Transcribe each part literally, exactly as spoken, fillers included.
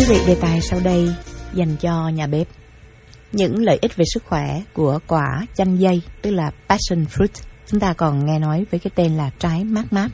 quý vị, đề tài sau đây dành cho nhà bếp. Những lợi ích về sức khỏe của quả chanh dây, tức là passion fruit. Chúng ta còn nghe nói với cái tên là trái mát mát.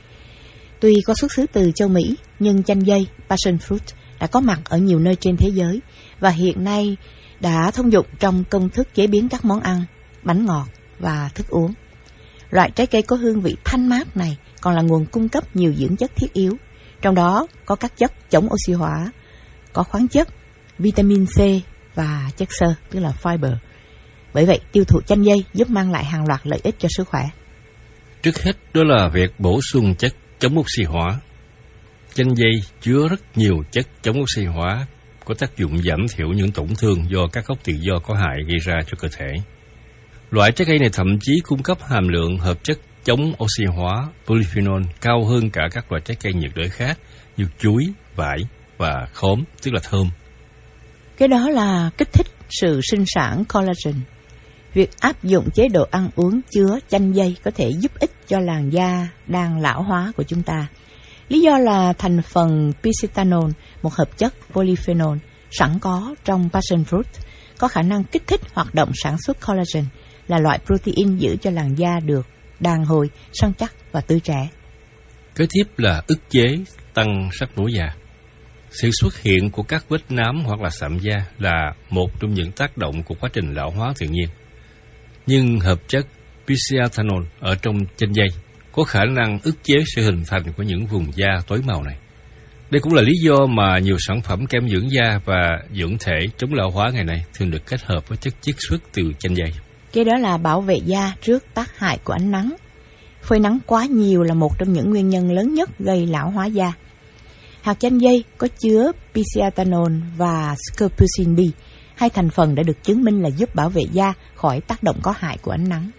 Tuy có xuất xứ từ châu Mỹ, nhưng chanh dây, passion fruit, đã có mặt ở nhiều nơi trên thế giới và hiện nay đã thông dụng trong công thức chế biến các món ăn, bánh ngọt và thức uống. Loại trái cây có hương vị thanh mát này còn là nguồn cung cấp nhiều dưỡng chất thiết yếu, trong đó có các chất chống oxy hóa, có khoáng chất, vitamin C và chất xơ, tức là fiber. Bởi vậy, tiêu thụ chanh dây giúp mang lại hàng loạt lợi ích cho sức khỏe. Trước hết, đó là việc bổ sung chất chống oxy hóa. Chanh dây chứa rất nhiều chất chống oxy hóa có tác dụng giảm thiểu những tổn thương do các gốc tự do có hại gây ra cho cơ thể. Loại trái cây này thậm chí cung cấp hàm lượng hợp chất chống oxy hóa polyphenol cao hơn cả các loại trái cây nhiệt đới khác như chuối, vải và khóm, tức là thơm. Cái đó là kích thích sự sinh sản collagen. Việc áp dụng chế độ ăn uống chứa chanh dây có thể giúp ích cho làn da đang lão hóa của chúng ta. Lý do là thành phần phytanol, một hợp chất polyphenol sẵn có trong passion fruit, có khả năng kích thích hoạt động sản xuất collagen, là loại protein giữ cho làn da được đàn hồi, săn chắc và tươi trẻ. Kế tiếp là ức chế tăng sắc màu da. Sự xuất hiện của các vết nám hoặc là sạm da là một trong những tác động của quá trình lão hóa tự nhiên. Nhưng hợp chất phytanol ở trong chanh dây có khả năng ức chế sự hình thành của những vùng da tối màu này. Đây cũng là lý do mà nhiều sản phẩm kem dưỡng da và dưỡng thể chống lão hóa ngày nay thường được kết hợp với chất chiết xuất từ chanh dây. Cái đó là bảo vệ da trước tác hại của ánh nắng. Phơi nắng quá nhiều là một trong những nguyên nhân lớn nhất gây lão hóa da. Hạt chanh dây có chứa phytanol và scopolamine B, hai thành phần đã được chứng minh là giúp bảo vệ da khỏi tác động có hại của ánh nắng.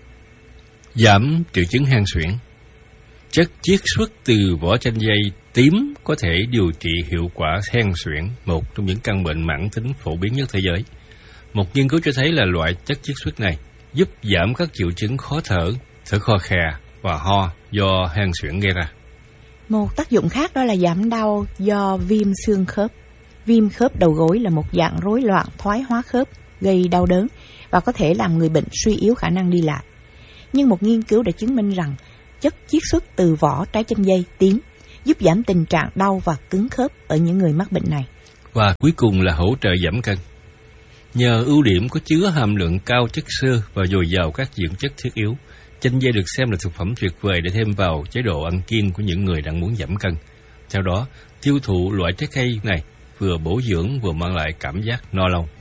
Giảm triệu chứng hen suyễn. Chất chiết xuất từ vỏ chanh dây tím có thể điều trị hiệu quả hen suyễn, một trong những căn bệnh mãn tính phổ biến nhất thế giới. Một nghiên cứu cho thấy là loại chất chiết xuất này giúp giảm các triệu chứng khó thở, thở khò khè và ho do hen suyễn gây ra. Một tác dụng khác đó là giảm đau do viêm xương khớp. Viêm khớp đầu gối là một dạng rối loạn thoái hóa khớp gây đau đớn và có thể làm người bệnh suy yếu khả năng đi lại. Nhưng một nghiên cứu đã chứng minh rằng chất chiết xuất từ vỏ trái chanh dây tím giúp giảm tình trạng đau và cứng khớp ở những người mắc bệnh này. Và cuối cùng là hỗ trợ giảm cân. Nhờ ưu điểm có chứa hàm lượng cao chất xơ và dồi dào các dưỡng chất thiết yếu, chanh dây được xem là thực phẩm tuyệt vời để thêm vào chế độ ăn kiêng của những người đang muốn giảm cân. Theo đó, tiêu thụ loại trái cây này vừa bổ dưỡng vừa mang lại cảm giác no lâu.